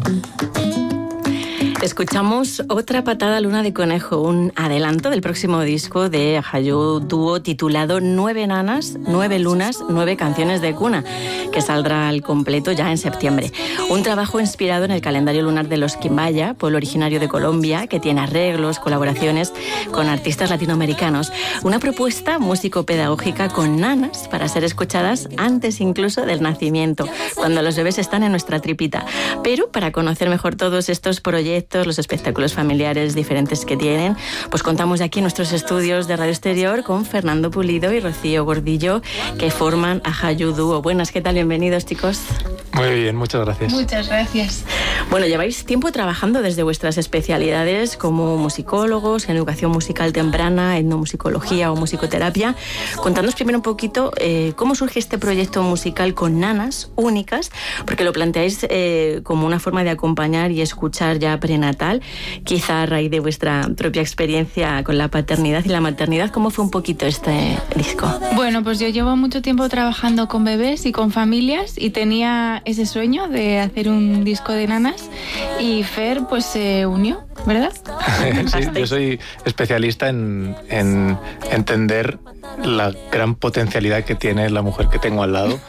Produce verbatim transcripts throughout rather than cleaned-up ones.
Escuchamos Otra patada luna de conejo, un adelanto del próximo disco de Ajayú Dúo titulado Nueve nanas, nueve lunas, nueve canciones de cuna, que saldrá al completo ya en septiembre. Un trabajo inspirado en el calendario lunar de los Quimbaya, pueblo originario de Colombia, que tiene arreglos, colaboraciones con artistas latinoamericanos. Una propuesta músico-pedagógica con nanas para ser escuchadas antes incluso del nacimiento, cuando los bebés están en nuestra tripita. Pero para conocer mejor todos estos proyectos, los espectáculos familiares diferentes que tienen, pues contamos aquí en nuestros estudios de Radio Exterior con Fernando Pulido y Rocío Gordillo, que forman Ajayú Dúo. Buenas, ¿qué tal? Bienvenidos, chicos. Muy bien, muchas gracias. Muchas gracias. Bueno, lleváis tiempo trabajando desde vuestras especialidades como musicólogos, en educación musical temprana, etnomusicología o musicoterapia. Contadnos primero un poquito eh, cómo surge este proyecto musical con nanas únicas, porque lo planteáis eh, como una forma de acompañar y escuchar ya prenatal, quizá a raíz de vuestra propia experiencia con la paternidad y la maternidad. ¿Cómo fue un poquito este disco? Bueno, pues yo llevo mucho tiempo trabajando con bebés y con familias y tenía ese sueño de hacer un disco de nanas y Fer pues se unió, ¿verdad? Sí, yo soy especialista en, en entender la gran potencialidad que tiene la mujer que tengo al lado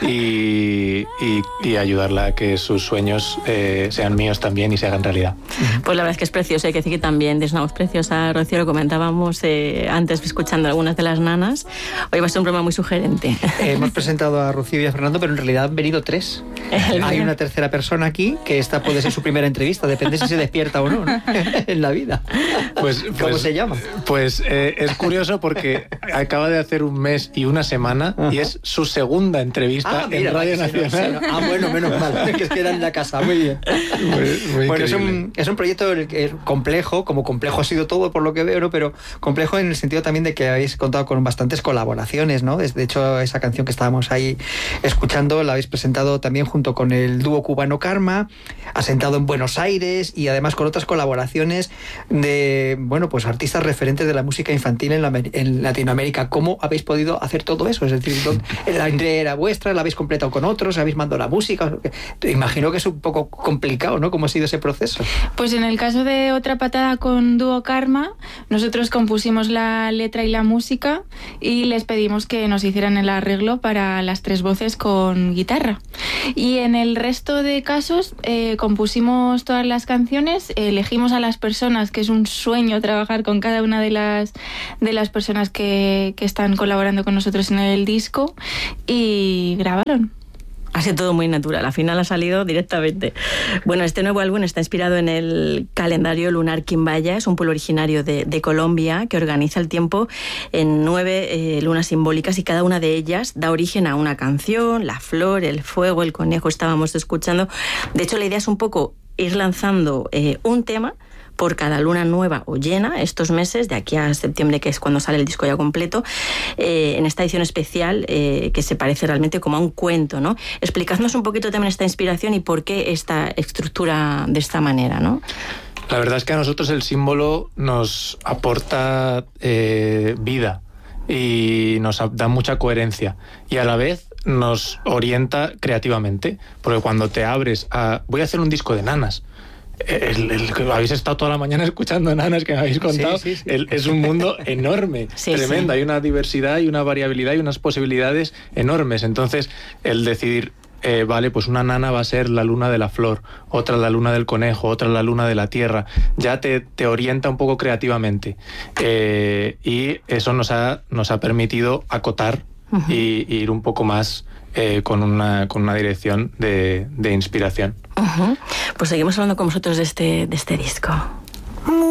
y, y, y ayudarla a que sus sueños eh, sean míos también y se hagan realidad. Pues la verdad es que es precioso, hay que decir que también es una voz preciosa, Rocío, lo comentábamos eh, antes escuchando algunas de las nanas. Hoy va a ser un programa muy sugerente. Eh, hemos presentado a Rocío y a Fernando, pero en realidad han venido tres. Hay una tercera persona aquí, que esta puede ser su primera entrevista, depende si se despierta o no, ¿no? En la vida. Pues, ¿Cómo pues, se llama? Pues eh, es curioso porque acaba de hacer un mes y una semana. Ajá. Y es su segunda entrevista ah, mira, en Radio Nacional. Se no, se no. Ah, bueno, menos mal, que es que era en la casa, muy bien. Muy, muy bueno, es un, es un proyecto complejo, como complejo ha sido todo por lo que veo, ¿no? Pero complejo en el sentido también de que habéis contado con bastantes colaboraciones, ¿no? De hecho, esa canción que estábamos ahí escuchando la habéis presentado también junto con el dúo cubano Karma, asentado en Buenos Aires y además con otras colaboraciones de, bueno, pues artistas referentes de la música infantil en, la, en Latinoamérica. ¿Cómo habéis podido hacer todo eso? Es decir, la idea era vuestra, la habéis completado con otros, habéis mandado la música. Imagino que es un poco complicado, ¿no? ¿Cómo ha sido ese proceso? Pues en el caso de Otra patada con dúo Karma, nosotros compusimos la letra y la música y les pedimos que nos hicieran el arreglo para las tres voces con guitarra. Y en el resto de casos eh, compusimos todas las canciones, eh, elegimos a las personas, que es un sueño trabajar con cada una de las, de las personas que, que están colaborando con nosotros en el disco, y grabaron. Ha sido todo muy natural, al final ha salido directamente. Bueno, este nuevo álbum está inspirado en el calendario lunar Quimbaya, es un pueblo originario de, de Colombia que organiza el tiempo en nueve eh, lunas simbólicas y cada una de ellas da origen a una canción, la flor, el fuego, el conejo, estábamos escuchando. De hecho, la idea es un poco ir lanzando eh, un tema por cada luna nueva o llena estos meses, de aquí a septiembre, que es cuando sale el disco ya completo, eh, en esta edición especial eh, que se parece realmente como a un cuento, ¿no? Explicadnos un poquito también esta inspiración y por qué esta estructura de esta manera, ¿no? La verdad es que a nosotros el símbolo nos aporta eh, vida y nos da mucha coherencia y a la vez nos orienta creativamente, porque cuando te abres a... voy a hacer un disco de nanas. El, el, el, habéis estado toda la mañana escuchando nanas que me habéis contado. Sí, sí, sí. El, es un mundo enorme, sí, tremendo. Sí. Hay una diversidad y una variabilidad y unas posibilidades enormes. Entonces, el decidir, eh, vale, pues una nana va a ser la luna de la flor, otra la luna del conejo, otra la luna de la tierra, ya te, te orienta un poco creativamente. Eh, y eso nos ha, nos ha permitido acotar uh-huh. y, y ir un poco más eh, con, una, con una dirección de, de inspiración. Uh-huh. Pues seguimos hablando con vosotros de este, de este disco.